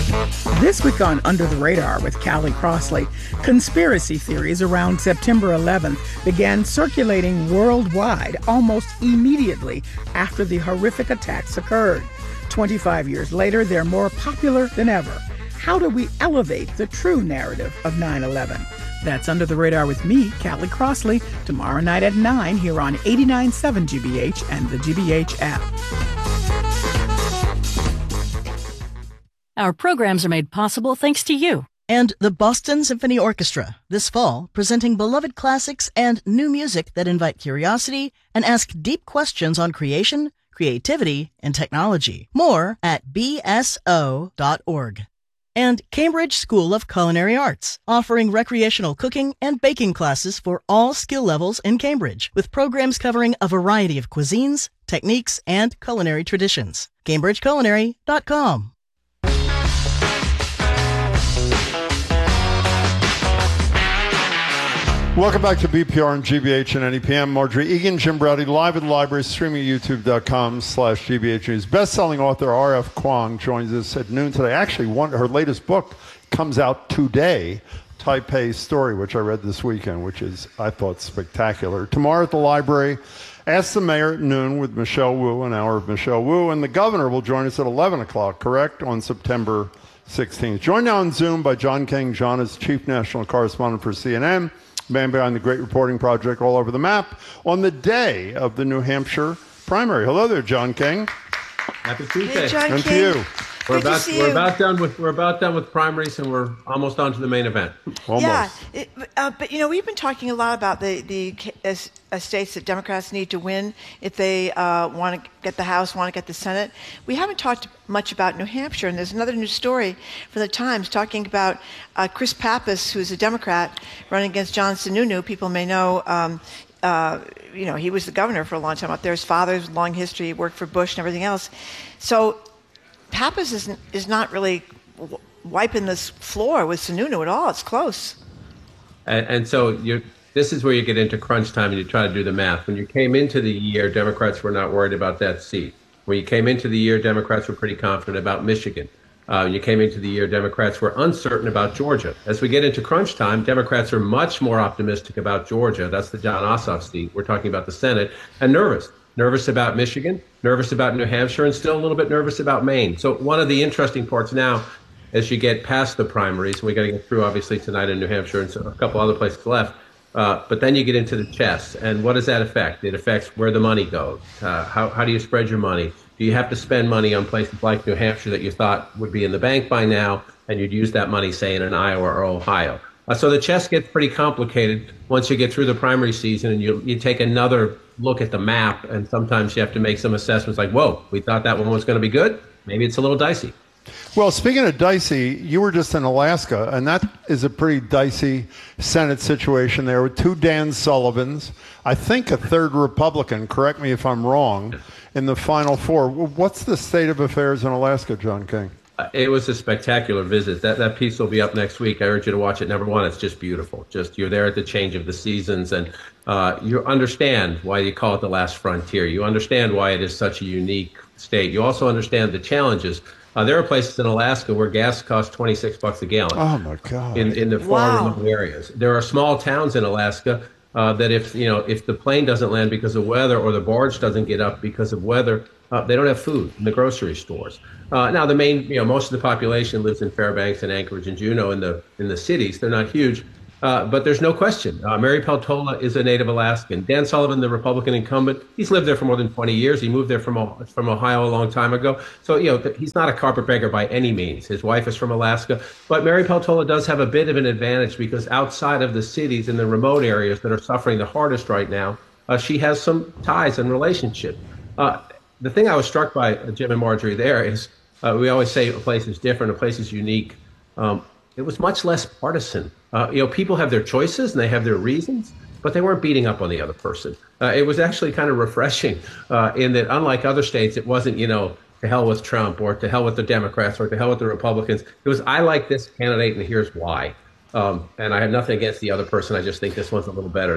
This week on Under the Radar with Callie Crossley, conspiracy theories around September 11th began circulating worldwide almost immediately after the horrific attacks occurred. 25 years later, they're more popular than ever. How do we elevate the true narrative of 9/11? That's Under the Radar with me, Callie Crossley, tomorrow night at 9 here on 89.7 GBH and the GBH app. Our programs are made possible thanks to you. And the Boston Symphony Orchestra, this fall, presenting beloved classics and new music that invite curiosity and ask deep questions on creation, creativity, and technology. More at bso.org. And Cambridge School of Culinary Arts, offering recreational cooking and baking classes for all skill levels in Cambridge, with programs covering a variety of cuisines, techniques, and culinary traditions. CambridgeCulinary.com. Welcome back to BPR and GBH and NEPM. Marjorie Egan, Jim Braude, live at the library, streaming at youtube.com/GBH News. Best-selling author R.F. Kuang joins us at noon today. Actually, her latest book comes out today, Taipei Story, which I read this weekend, which is, I thought, spectacular. Tomorrow at the library, Ask the Mayor at noon with Michelle Wu, an hour of Michelle Wu, and the governor will join us at 11 o'clock, correct, on September 16th. Joined now on Zoom by John King. John is chief national correspondent for CNN. Man behind the great reporting project all over the map on the day of the New Hampshire primary. Hello there, John King. Happy Tuesday. Hey, John and King. to you. We're about done with primaries, and we're almost on to the main event. Almost. Yeah, but we've been talking a lot about the states that Democrats need to win if they want to get the House, want to get the Senate. We haven't talked much about New Hampshire, and there's another news story from the Times talking about Chris Pappas, who's a Democrat, running against John Sununu. People may know. He was the governor for a long time out there. His father's long history, he worked for Bush and everything else. So Pappas is not really wiping this floor with Sununu at all. It's close. And so this is where you get into crunch time and you try to do the math. When you came into the year, Democrats were not worried about that seat. When you came into the year, Democrats were pretty confident about Michigan. You came into the year, Democrats were uncertain about Georgia. As we get into crunch time, Democrats are much more optimistic about Georgia. That's the John Ossoff seat. We're talking about the Senate. And nervous about Michigan, nervous about New Hampshire, and still a little bit nervous about Maine. So one of the interesting parts now, as you get past the primaries, we got to get through obviously tonight in New Hampshire and a couple other places left, but then you get into the chess. And what does that affect? It affects where the money goes. How do you spread your money? Do you have to spend money on places like New Hampshire that you thought would be in the bank by now, and you'd use that money, say, in an Iowa or Ohio? So the chess gets pretty complicated once you get through the primary season and you take another look at the map, and sometimes you have to make some assessments like, whoa, we thought that one was going to be good. Maybe it's a little dicey. Well, speaking of dicey, you were just in Alaska, and that is a pretty dicey Senate situation there with two Dan Sullivans, I think a third Republican, correct me if I'm wrong, in the final four. What's the state of affairs in Alaska, John King? It was a spectacular visit. That piece will be up next week. I urge you to watch it. Number one, it's just beautiful. Just you're there at the change of the seasons, and you understand why you call it the last frontier. You understand why it is such a unique state. You also understand the challenges. There are places in Alaska where gas costs $26 a gallon. Oh my God! In the far remote areas, there are small towns in Alaska that if the plane doesn't land because of weather or the barge doesn't get up because of weather, they don't have food in the grocery stores. Now the main, most of the population lives in Fairbanks and Anchorage and Juneau in the cities. They're not huge. But there's no question. Mary Peltola is a native Alaskan. Dan Sullivan, the Republican incumbent, he's lived there for more than 20 years. He moved there from Ohio a long time ago. So, he's not a carpetbagger by any means. His wife is from Alaska. But Mary Peltola does have a bit of an advantage because outside of the cities and the remote areas that are suffering the hardest right now, she has some ties and relationship. The thing I was struck by, Jim and Marjorie, there is we always say a place is different, a place is unique. It was much less partisan. People have their choices and they have their reasons, but they weren't beating up on the other person. It was actually kind of refreshing in that, unlike other states, it wasn't, to hell with Trump or to hell with the Democrats or to hell with the Republicans. It was, I like this candidate and here's why. And I have nothing against the other person. I just think this one's a little better.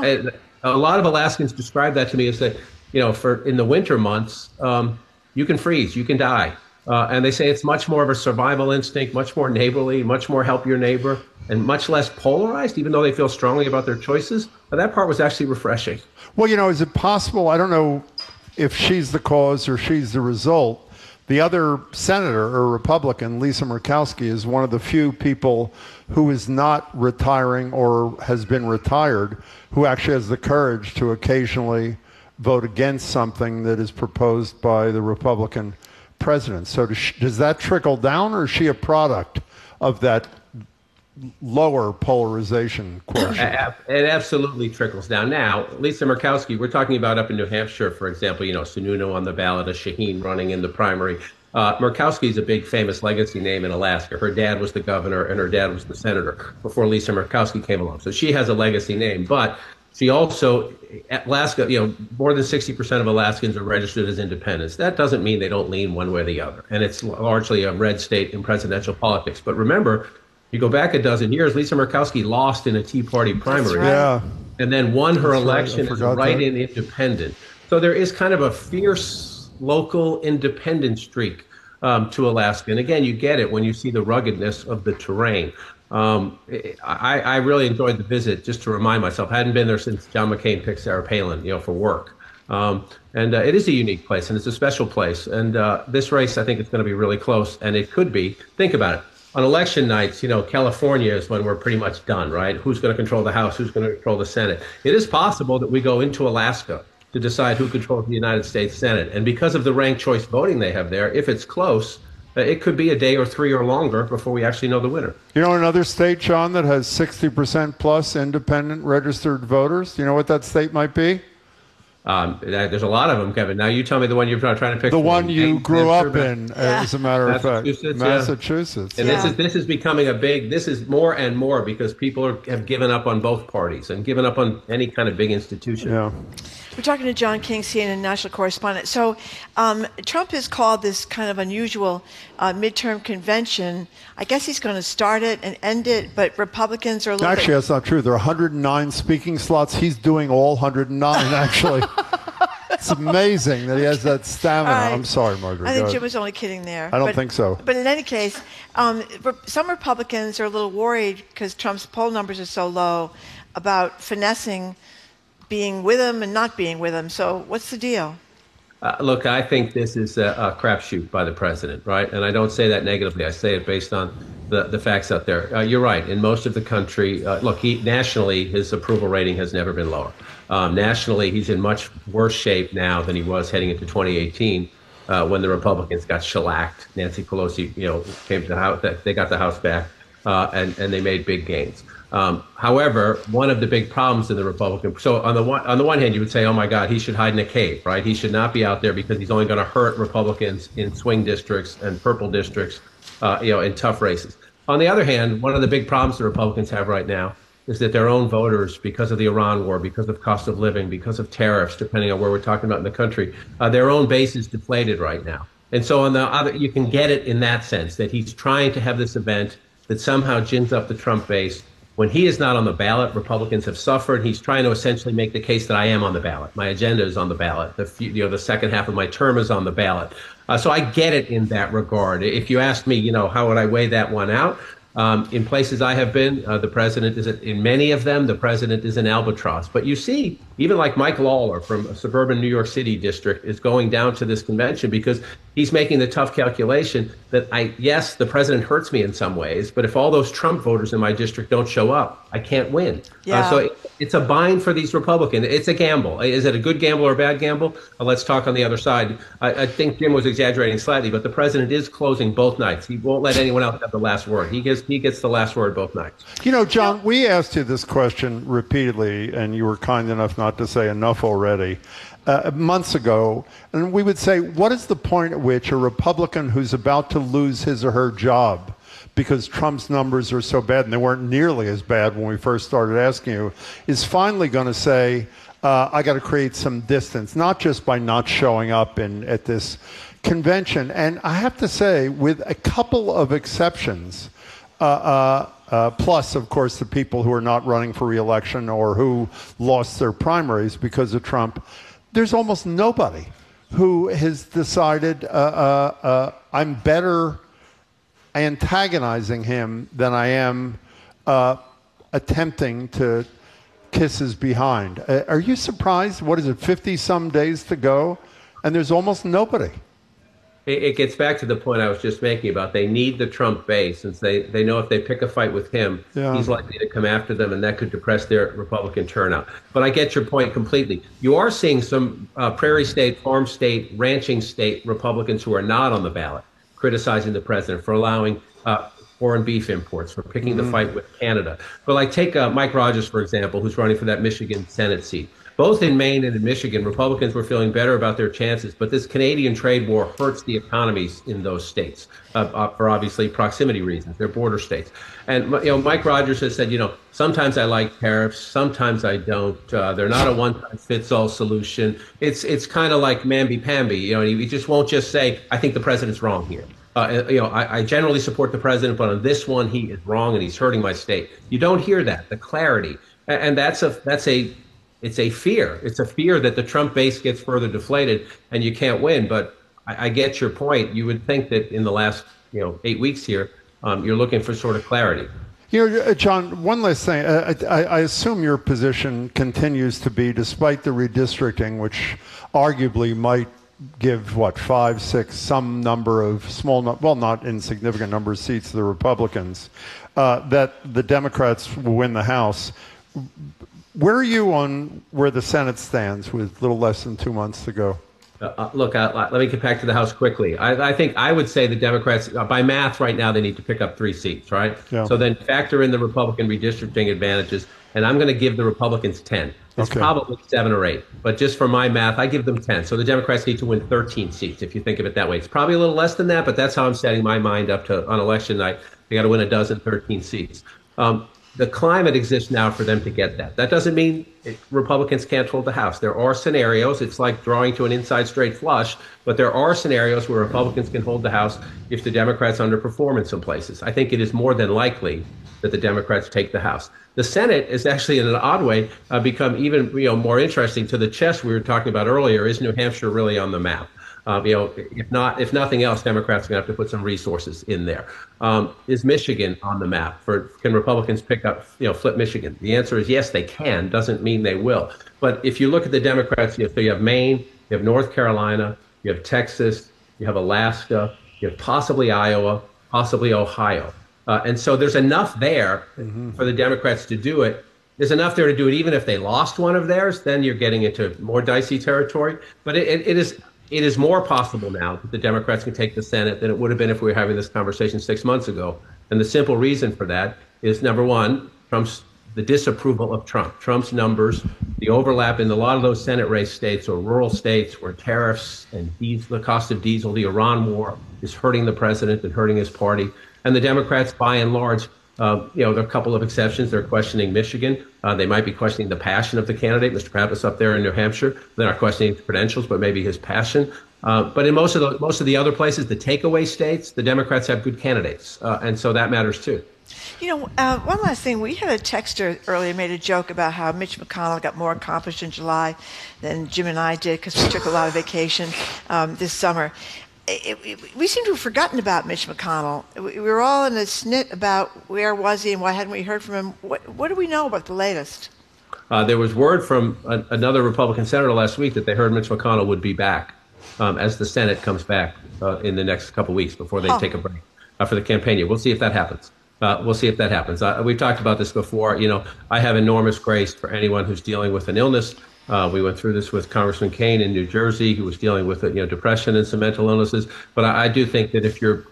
A lot of Alaskans describe that to me as that, in the winter months, you can freeze, you can die. And they say it's much more of a survival instinct, much more neighborly, much more help your neighbor, and much less polarized, even though they feel strongly about their choices. But that part was actually refreshing. Well, is it possible? I don't know if she's the cause or she's the result. The other senator or Republican, Lisa Murkowski, is one of the few people who is not retiring or has been retired, who actually has the courage to occasionally vote against something that is proposed by the Republican president. So does that trickle down, or is she a product of that lower polarization quotient? It absolutely trickles down. Now, Lisa Murkowski, we're talking about up in New Hampshire, for example, Sununu on the ballot, a Shaheen running in the primary. Murkowski is a big famous legacy name in Alaska. Her dad was the governor and her dad was the senator before Lisa Murkowski came along. So she has a legacy name, but she also, Alaska, more than 60% of Alaskans are registered as independents. That doesn't mean they don't lean one way or the other. And it's largely a red state in presidential politics. But remember, you go back a dozen years, Lisa Murkowski lost in a Tea Party primary. Right. Yeah. And then won her election as a write-in independent. So there is kind of a fierce local independent streak to Alaska. And again, you get it when you see the ruggedness of the terrain. I really enjoyed the visit, just to remind myself. I hadn't been there since John McCain picked Sarah Palin, for work. And it is a unique place, and it's a special place. And this race, I think, is going to be really close. And it could be. Think about it. On election nights, California is when we're pretty much done, right? Who's going to control the House? Who's going to control the Senate? It is possible that we go into Alaska to decide who controls the United States Senate. And because of the ranked choice voting they have there, if it's close, it could be a day or three or longer before we actually know the winner. Another state, John, that has 60% plus independent registered voters? You know what that state might be? There's a lot of them, Kevin. Now you tell me the one you're trying to pick. The one you grew up in, as a matter of fact. Massachusetts. And this is becoming this is more and more because people have given up on both parties and given up on any kind of big institution. Yeah. We're talking to John King, CNN national correspondent. So Trump has called this kind of unusual midterm convention. I guess he's going to start it and end it, but Republicans are a little Actually, that's not true. There are 109 speaking slots. He's doing all 109, actually. It's amazing that he has that stamina. Right. I'm sorry, Margaret. I think Jim was only kidding there. I don't think so. But in any case, some Republicans are a little worried because Trump's poll numbers are so low about finessing being with him and not being with him. So what's the deal? Look, I think this is a crapshoot by the president, right? And I don't say that negatively. I say it based on the facts out there. You're right. In most of the country, nationally, his approval rating has never been lower. Nationally, he's in much worse shape now than he was heading into 2018 when the Republicans got shellacked. Nancy Pelosi, came to the House. They got the House back, and they made big gains. However, one of the big problems in the Republican, so on the one hand, you would say, oh my God, he should hide in a cave, right? He should not be out there because he's only going to hurt Republicans in swing districts and purple districts, in tough races. On the other hand, one of the big problems the Republicans have right now is that their own voters, because of the Iran war, because of cost of living, because of tariffs, depending on where we're talking about in the country, their own base is deflated right now. And so on the other, you can get it in that sense that he's trying to have this event that somehow gins up the Trump base. When he is not on the ballot, Republicans have suffered. He's trying to essentially make the case that I am on the ballot. My agenda is on the ballot. The second half of my term is on the ballot. So I get it in that regard. If you ask me, how would I weigh that one out? In places I have been, the president is in many of them. The president is an albatross. But you see, even like Mike Lawler from a suburban New York City district is going down to this convention because he's making the tough calculation that yes, the president hurts me in some ways, but if all those Trump voters in my district don't show up, I can't win. Yeah. So it's a bind for these Republicans. It's a gamble. Is it a good gamble or a bad gamble? Let's talk on the other side. I think Jim was exaggerating slightly, but the president is closing both nights. He won't let anyone else have the last word. He gets the last word both nights. John, we asked you this question repeatedly, and you were kind enough not to say enough already. Months ago, and we would say, what is the point at which a Republican who's about to lose his or her job because Trump's numbers are so bad, and they weren't nearly as bad when we first started asking you, is finally going to say, I got to create some distance, not just by not showing up at this convention. And I have to say, with a couple of exceptions, plus, of course, the people who are not running for re-election or who lost their primaries because of Trump, there's almost nobody who has decided I'm better antagonizing him than I am attempting to kiss his behind. Are you surprised? What is it, 50-some days to go? And there's almost nobody. It gets back to the point I was just making about they need the Trump base, since they know if they pick a fight with him, he's likely to come after them, and that could depress their Republican turnout. But I get your point completely. You are seeing some prairie state, farm state, ranching state Republicans who are not on the ballot criticizing the president for allowing foreign beef imports, for picking the fight with Canada. But like take Mike Rogers, for example, who's running for that Michigan Senate seat. Both in Maine and in Michigan, Republicans were feeling better about their chances, but this Canadian trade war hurts the economies in those states for obviously proximity reasons. They're border states. And Mike Rogers has said, sometimes I like tariffs, sometimes I don't. They're not a one-size-fits-all solution. It's kind of like mamby-pamby. He just won't just say, I think the president's wrong here. I generally support the president, but on this one, he is wrong and he's hurting my state. You don't hear that, the clarity. And it's a fear. It's a fear that the Trump base gets further deflated and you can't win. But I get your point. You would think that in the last 8 weeks here, you're looking for sort of clarity. John, one last thing. I assume your position continues to be, despite the redistricting, which arguably might give, 5, 6, some number of not insignificant number of seats to the Republicans, that the Democrats will win the House. Where are you on where the Senate stands with a little less than 2 months to go? Look, let me get back to the House quickly. I think I would say the Democrats, by math right now, they need to pick up 3 seats, right? Yeah. So then factor in the Republican redistricting advantages, and I'm going to give the Republicans 10. It's probably 7 or 8, but just for my math, I give them 10. So the Democrats need to win 13 seats, if you think of it that way. It's probably a little less than that, but that's how I'm setting my mind up to on election night. They got to win 13 seats. The climate exists now for them to get that. That doesn't mean Republicans can't hold the House. There are scenarios. It's like drawing to an inside straight flush, but there are scenarios where Republicans can hold the House if the Democrats underperform in some places. I think it is more than likely that the Democrats take the House. The Senate is actually, in an odd way, become even more interesting. To the chess we were talking about earlier, is New Hampshire really on the map? If nothing else, Democrats are going to have to put some resources in there. Is Michigan on the map? Can Republicans pick up, flip Michigan? The answer is yes, they can. Doesn't mean they will. But if you look at the Democrats, you have Maine, you have North Carolina, you have Texas, you have Alaska, you have possibly Iowa, possibly Ohio. And so there's enough there for the Democrats to do it. There's enough there to do it even if they lost one of theirs. Then you're getting into more dicey territory. But it is more possible now that the Democrats can take the Senate than it would have been if we were having this conversation 6 months ago. And the simple reason for that is, number one, the disapproval of Trump. Trump's numbers, the overlap in a lot of those Senate race states or rural states where tariffs and the cost of diesel, the Iran war is hurting the president and hurting his party. And the Democrats, by and large, there are a couple of exceptions. They're questioning Michigan. They might be questioning the passion of the candidate, Mr. Pappas up there in New Hampshire. They're not questioning his credentials, but maybe his passion. But in most of the other places, the takeaway states, the Democrats have good candidates, and so that matters too. One last thing. We had a texter earlier made a joke about how Mitch McConnell got more accomplished in July than Jim and I did because we took a lot of vacation this summer. We seem to have forgotten about Mitch McConnell. We were all in a snit about where was he and why hadn't we heard from him. What do we know about the latest? There was word from another Republican senator last week that they heard Mitch McConnell would be back as the Senate comes back in the next couple weeks before they take a break for the campaign year. We'll see if that happens. We've talked about this before. I have enormous grace for anyone who's dealing with an illness. We went through this with Congressman Kane in New Jersey, who was dealing with depression and some mental illnesses. But I do think that if you're